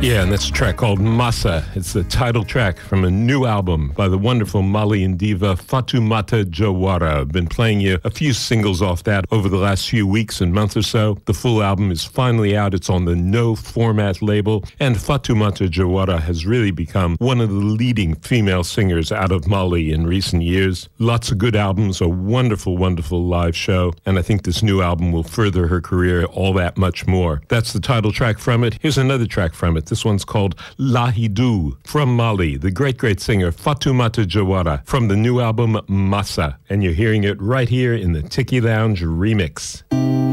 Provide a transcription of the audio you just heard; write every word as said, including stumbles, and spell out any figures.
Yeah, and that's a track called Massa. It's the title track from a new album by the wonderful Malian diva Fatoumata Jawara. I've been playing you a few singles off that over the last few weeks and months or so. The full album is finally out. It's on the No Format label, and Fatoumata Jawara has really become one of the leading female singers out of Mali in recent years. Lots of good albums, a wonderful, wonderful live show, and I think this new album will further her career all that much more. That's the title track from it. Here's another track from it. This one's called Lahidou from Mali, the great, great singer Fatoumata Jawara from the new album Massa. And you're hearing it right here in the Tiki Lounge remix.